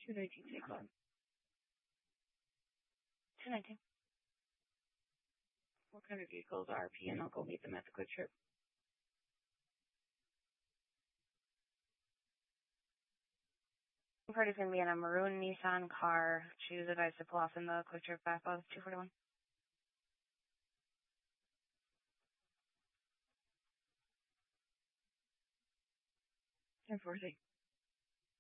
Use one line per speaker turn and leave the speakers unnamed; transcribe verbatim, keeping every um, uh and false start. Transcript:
two nineteen, take one. two nineteen. What kind of vehicles are R P, and I'll go meet them at the Quick Trip. Party's going to be in a maroon Nissan car. Choose advised to pull off in the Quick Trip back of two forty-one. ten forty.